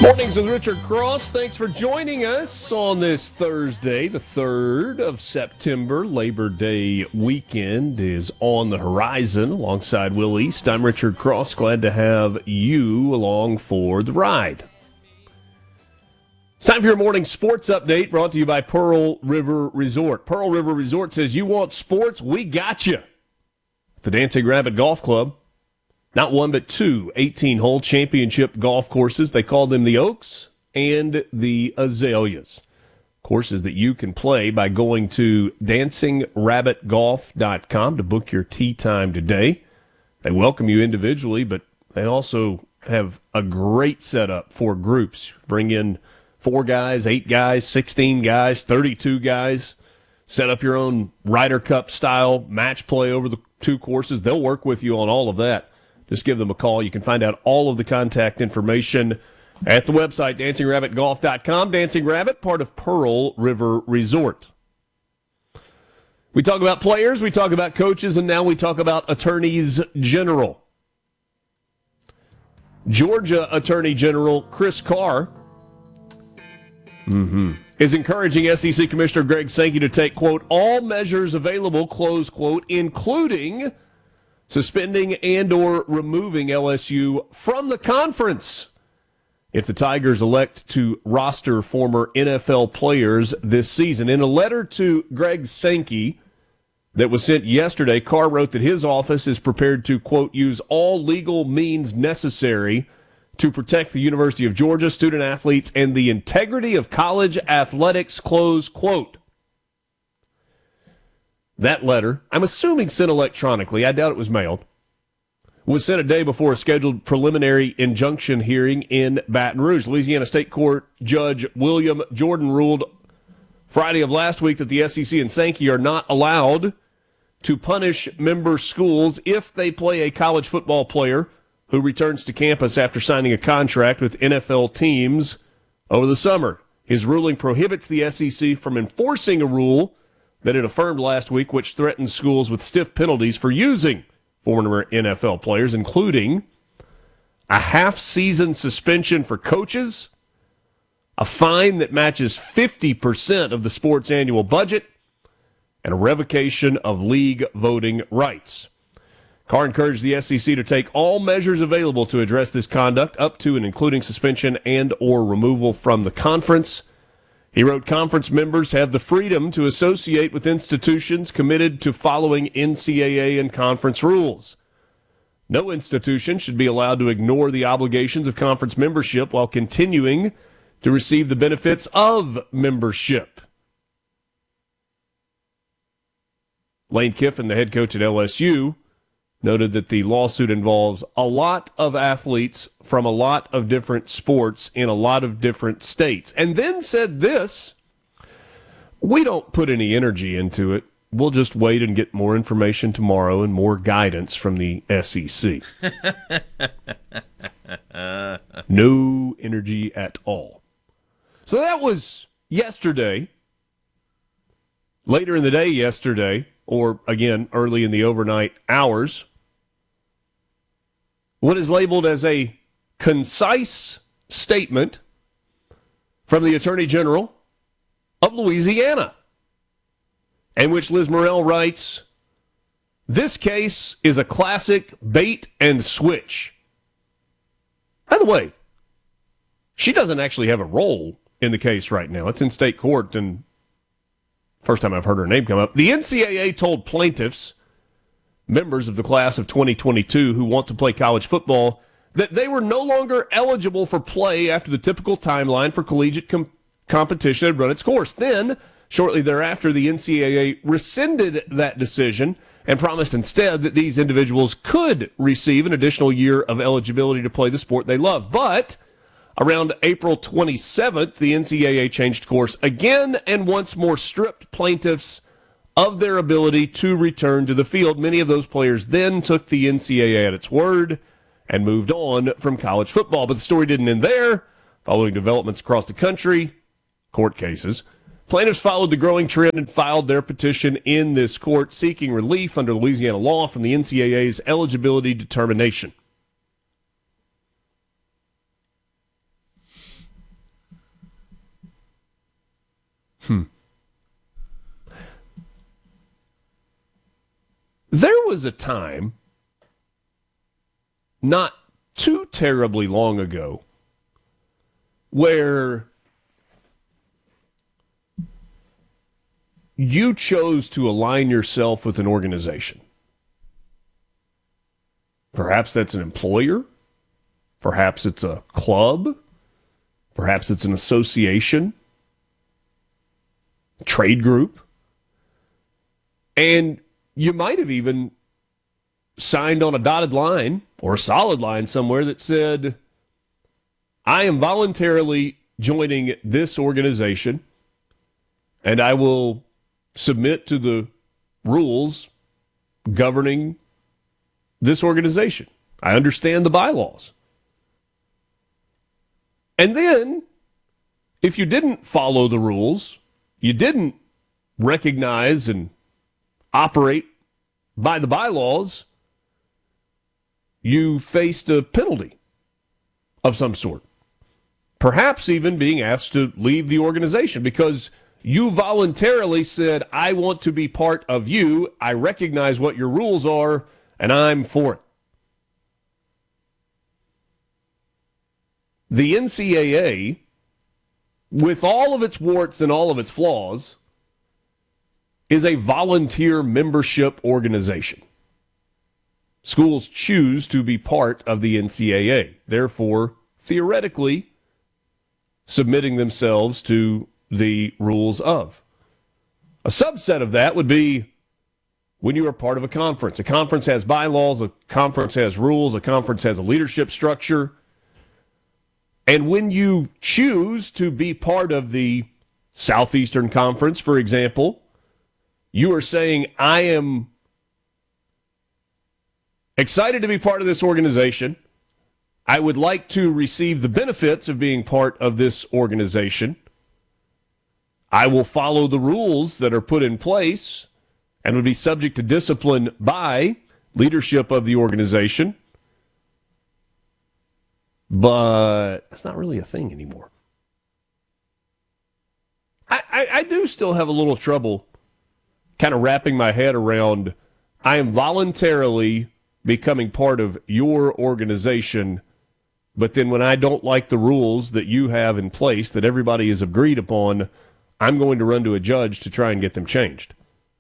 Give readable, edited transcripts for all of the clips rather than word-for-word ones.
Mornings with Richard Cross. Thanks for joining us on this Thursday, the 3rd of September. Labor Day weekend is on the horizon. Alongside Will East, I'm Richard Cross. Glad to have you along for the ride. It's time for your morning sports update brought to you by Pearl River Resort. Pearl River Resort says, you want sports? We got you. The Dancing Rabbit Golf Club. Not one, but two 18-hole championship golf courses. They call them the Oaks and the Azaleas. Courses that you can play by going to dancingrabbitgolf.com to book your tee time today. They welcome you individually, but they also have a great setup for groups. Bring in 4 guys, 8 guys, 16 guys, 32 guys. Set up your own Ryder Cup style match play over the 2 courses. They'll work with you on all of that. Just give them a call. You can find out all of the contact information at the website, dancingrabbitgolf.com. Dancing Rabbit, part of Pearl River Resort. We talk about players, we talk about coaches, and now we talk about attorneys general. Georgia Attorney General Chris Carr is encouraging SEC Commissioner Greg Sankey to take, quote, all measures available, close quote, including suspending and or removing LSU from the conference if the Tigers elect to roster former NFL players this season. In a letter to Greg Sankey that was sent yesterday, Carr wrote that his office is prepared to, quote, use all legal means necessary to protect the University of Georgia, student athletes, and the integrity of college athletics, close quote. That letter, I'm assuming sent electronically, I doubt it was mailed, was sent a day before a scheduled preliminary injunction hearing in Baton Rouge. Louisiana State Court Judge William Jordan ruled Friday of last week that the SEC and Sankey are not allowed to punish member schools if they play a college football player who returns to campus after signing a contract with NFL teams over the summer. His ruling prohibits the SEC from enforcing a rule that it affirmed last week, which threatens schools with stiff penalties for using former NFL players, including a half-season suspension for coaches, a fine that matches 50% of the sport's annual budget, and a revocation of league voting rights. Carr encouraged the SEC to take all measures available to address this conduct, up to and including suspension and or removal from the conference. He wrote, conference members have the freedom to associate with institutions committed to following NCAA and conference rules. No institution should be allowed to ignore the obligations of conference membership while continuing to receive the benefits of membership. Lane Kiffin, the head coach at LSU, noted that the lawsuit involves a lot of athletes from a lot of different sports in a lot of different states. And then said this, we don't put any energy into it. We'll just wait and get more information tomorrow and more guidance from the SEC. No energy at all. So that was yesterday. Later in the day yesterday, or again, early in the overnight hours, what is labeled as a concise statement from the Attorney General of Louisiana, in which Liz Morrell writes, this case is a classic bait and switch. By the way, she doesn't actually have a role in the case right now. It's in state court, and first time I've heard her name come up. The NCAA told plaintiffs, members of the class of 2022 who want to play college football, that they were no longer eligible for play after the typical timeline for collegiate competition had run its course. Then, shortly thereafter, the NCAA rescinded that decision and promised instead that these individuals could receive an additional year of eligibility to play the sport they love. But around April 27th, the NCAA changed course again and once more stripped plaintiffs of their ability to return to the field. Many of those players then took the NCAA at its word and moved on from college football. But the story didn't end there. Following developments across the country, court cases, plaintiffs followed the growing trend and filed their petition in this court seeking relief under Louisiana law from the NCAA's eligibility determination. was a time not too terribly long ago where you chose to align yourself with an organization. Perhaps that's an employer. Perhaps it's a club. Perhaps it's an association, trade group. And you might have even signed on a dotted line or a solid line somewhere that said, I am voluntarily joining this organization and I will submit to the rules governing this organization. I understand the bylaws. And then, if you didn't follow the rules, you didn't recognize and operate by the bylaws, you faced a penalty of some sort. Perhaps even being asked to leave the organization because you voluntarily said, I want to be part of you, I recognize what your rules are, and I'm for it. The NCAA, with all of its warts and all of its flaws, is a volunteer membership organization. Schools choose to be part of the NCAA, therefore, theoretically, submitting themselves to the rules of. A subset of that would be when you are part of a conference. A conference has bylaws, a conference has rules, a conference has a leadership structure. And when you choose to be part of the Southeastern Conference, for example, you are saying, I am excited to be part of this organization. I would like to receive the benefits of being part of this organization. I will follow the rules that are put in place and would be subject to discipline by leadership of the organization. But that's not really a thing anymore. I do still have a little trouble kind of wrapping my head around, I am voluntarily becoming part of your organization, but then when I don't like the rules that you have in place that everybody has agreed upon, I'm going to run to a judge to try and get them changed.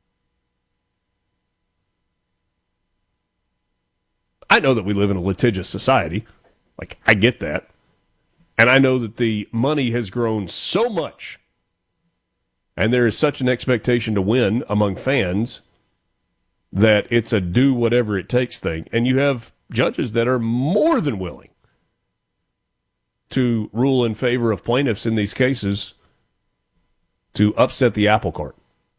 I know that we live in a litigious society. Like, I get that. And I know that the money has grown so much, and there is such an expectation to win among fans that it's a do whatever it takes thing. And you have judges that are more than willing to rule in favor of plaintiffs in these cases to upset the apple cart.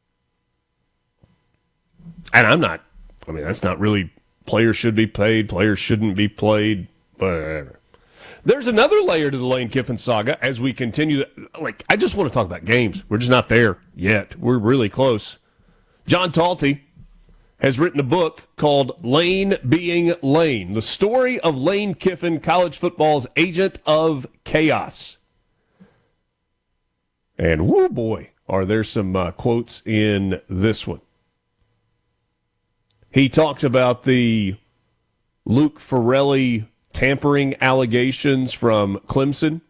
And that's not really, players should be paid, players shouldn't be played. But there's another layer to the Lane Kiffin saga as we continue. I just want to talk about games. We're just not there yet. We're really close. John Talty has written a book called Lane Being Lane, the story of Lane Kiffin, college football's agent of chaos. And whoo boy, are there some quotes in this one. He talks about the Luke Farrelly tampering allegations from Clemson.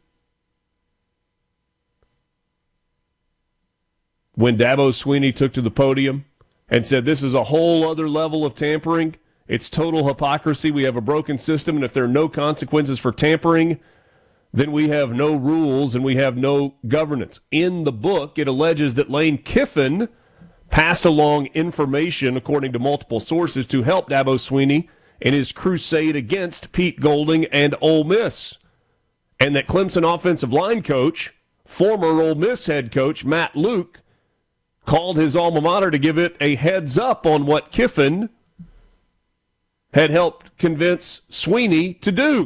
When Dabo Swinney took to the podium and said this is a whole other level of tampering, it's total hypocrisy, we have a broken system, and if there are no consequences for tampering, then we have no rules and we have no governance. In the book, it alleges that Lane Kiffin passed along information, according to multiple sources, to help Dabo Swinney in his crusade against Pete Golding and Ole Miss. And that Clemson offensive line coach, former Ole Miss head coach Matt Luke, called his alma mater to give it a heads up on what Kiffin had helped convince Swinney to do.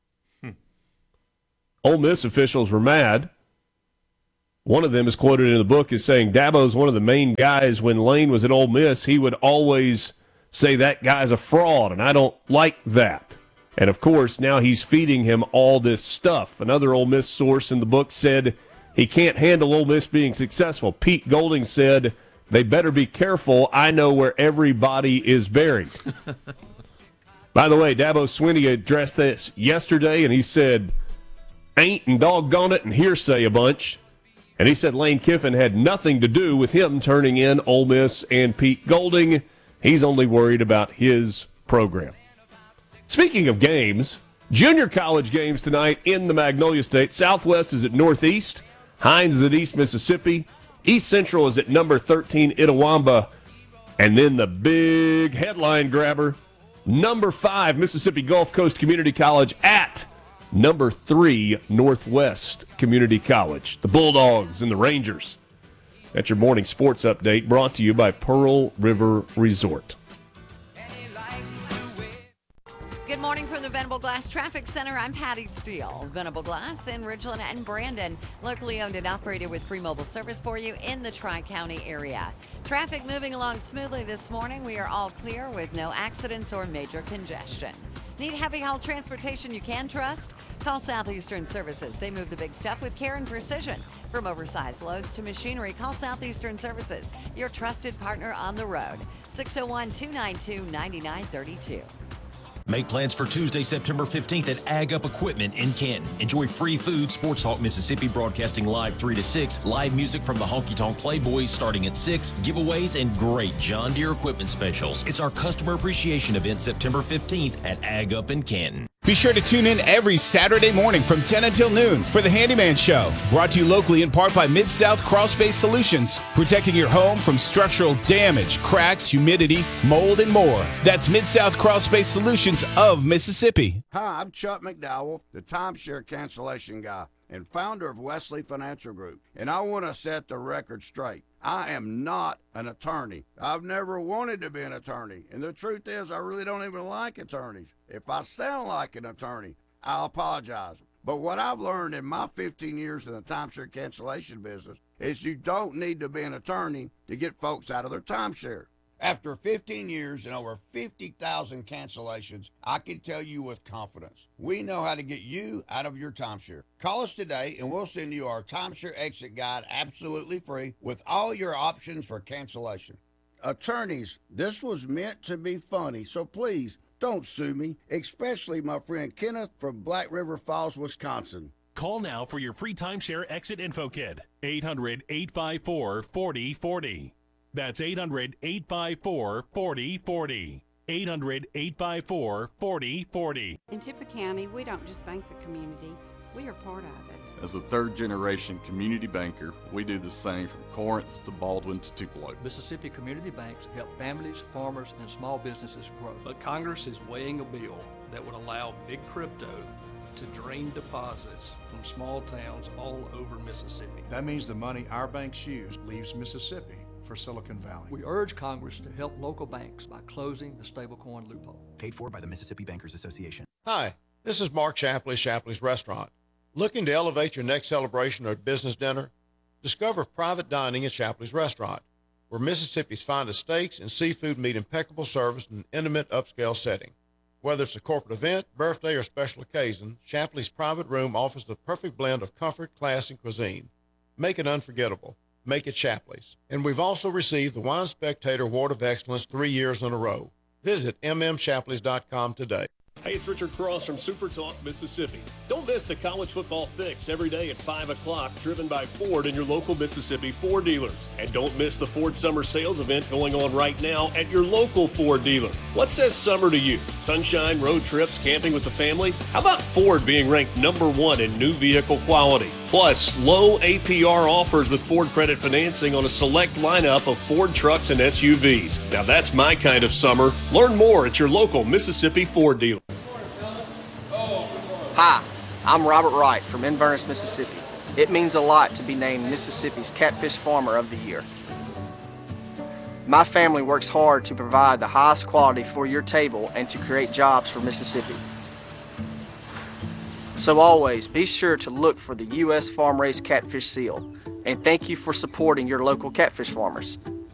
Ole Miss officials were mad. One of them is quoted in the book as saying, Dabo's one of the main guys when Lane was at Ole Miss. He would always say that guy's a fraud, and I don't like that. And, of course, now he's feeding him all this stuff. Another Ole Miss source in the book said he can't handle Ole Miss being successful. Pete Golding said They better be careful. I know where everybody is buried. By the way, Dabo Swinney addressed this yesterday, and he said, ain't and doggone it and hearsay a bunch. And he said Lane Kiffin had nothing to do with him turning in Ole Miss and Pete Golding. He's only worried about his program. Speaking of games, junior college games tonight in the Magnolia State. Southwest is at Northeast. Hines is at East Mississippi. East Central is at number 13 Itawamba. And then the big headline grabber, number 5 Mississippi Gulf Coast Community College at number 3 Northwest Community College. The Bulldogs and the Rangers. That's your morning sports update brought to you by Pearl River Resort. Good morning from the Venable Glass Traffic Center. I'm Patty Steele. Venable Glass in Ridgeland and Brandon. Locally owned and operated with free mobile service for you in the Tri-County area. Traffic moving along smoothly this morning. We are all clear with no accidents or major congestion. Need heavy haul transportation you can trust? Call Southeastern Services. They move the big stuff with care and precision. From oversized loads to machinery, call Southeastern Services, your trusted partner on the road. 601-292-9932. Make plans for Tuesday, September 15th at Ag Up Equipment in Canton. Enjoy free food, Sports Talk Mississippi broadcasting live 3 to 6, live music from the Honky Tonk Playboys starting at 6, giveaways, and great John Deere equipment specials. It's our customer appreciation event September 15th at Ag Up in Canton. Be sure to tune in every Saturday morning from 10 until noon for the Handyman Show. Brought to you locally in part by Mid-South Crawlspace Solutions, protecting your home from structural damage, cracks, humidity, mold, and more. That's Mid-South Crawlspace Solutions of Mississippi. Hi, I'm Chuck McDowell, the timeshare cancellation guy and founder of Wesley Financial Group, and I want to set the record straight. I am not an attorney. I've never wanted to be an attorney, and the truth is I really don't even like attorneys. If I sound like an attorney, I'll apologize. But what I've learned in my 15 years in the timeshare cancellation business is you don't need to be an attorney to get folks out of their timeshare. After 15 years and over 50,000 cancellations, I can tell you with confidence, we know how to get you out of your timeshare. Call us today and we'll send you our timeshare exit guide absolutely free with all your options for cancellation. Attorneys, this was meant to be funny, so please don't sue me, especially my friend Kenneth from Black River Falls, Wisconsin. Call now for your free timeshare exit info kit. 800-854-4040. That's 800-854-4040. 800-854-4040. In Tippah County, we don't just bank the community, we are part of it. As a third-generation community banker, we do the same from Corinth to Baldwin to Tupelo. Mississippi community banks help families, farmers, and small businesses grow. But Congress is weighing a bill that would allow big crypto to drain deposits from small towns all over Mississippi. That means the money our banks use leaves Mississippi for Silicon Valley. We urge Congress to help local banks by closing the stablecoin loophole. Paid for by the Mississippi Bankers Association. Hi, this is Mark Shapley, Shapley's Restaurant. Looking to elevate your next celebration or business dinner? Discover private dining at Shapley's Restaurant, where Mississippi's finest steaks and seafood meet impeccable service in an intimate upscale setting. Whether it's a corporate event, birthday, or special occasion, Shapley's private room offers the perfect blend of comfort, class, and cuisine. Make it unforgettable. Make it Shapley's. And we've also received the Wine Spectator Award of Excellence 3 years in a row. Visit mmshapleys.com today. Hey, it's Richard Cross from Super Talk, Mississippi. Don't miss the college football fix every day at 5 o'clock, driven by Ford and your local Mississippi Ford dealers. And don't miss the Ford Summer Sales event going on right now at your local Ford dealer. What says summer to you? Sunshine, road trips, camping with the family? How about Ford being ranked #1 in new vehicle quality? Plus, low APR offers with Ford credit financing on a select lineup of Ford trucks and SUVs. Now that's my kind of summer. Learn more at your local Mississippi Ford dealer. Hi, I'm Robert Wright from Inverness, Mississippi. It means a lot to be named Mississippi's Catfish Farmer of the Year. My family works hard to provide the highest quality for your table and to create jobs for Mississippi. So always be sure to look for the U.S. Farm-Raised Catfish Seal, and thank you for supporting your local catfish farmers.